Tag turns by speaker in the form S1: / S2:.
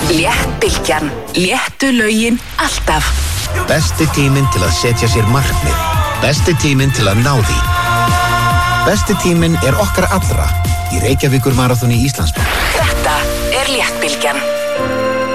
S1: Léttbylgjan. Léttu lögin alltaf.
S2: Besti tíminn til að setja sér markmið. Besti tíminn til að ná því. Besti tíminn okkar allra í Reykjavíkur maraþoni Íslandsbanka.
S1: Þetta Léttbylgjan.